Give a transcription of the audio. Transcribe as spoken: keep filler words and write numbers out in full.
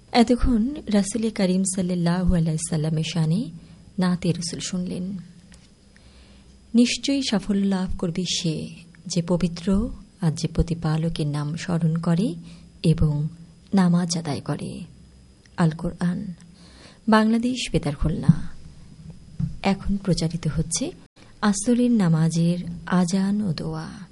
এতক্ষণ রাসূল করিম সাল্লাল্লাহু আলাইহি সাল্লামের শানে নাতে রাসূল শুনলেন। নিশ্চয়ই সাফল্য লাভ করবে সে যে পবিত্র আর যে প্রতিপালকের নাম স্মরণ করে এবং নামাজ আদায় করে। আল কোরআন, বাংলাদেশ বেতার খুলনা। এখন প্রচারিত হচ্ছে আসরের নামাজের আজান ও দোয়া।